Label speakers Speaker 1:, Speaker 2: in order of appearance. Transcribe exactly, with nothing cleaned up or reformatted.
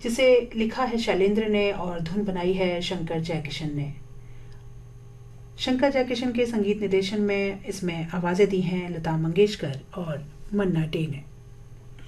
Speaker 1: जिसे लिखा है शैलेंद्र ने और धुन बनाई है शंकर जयकिशन ने। शंकर जयकिशन के संगीत निर्देशन में इसमें आवाज़ें दी हैं लता मंगेशकर और मन्ना डे ने।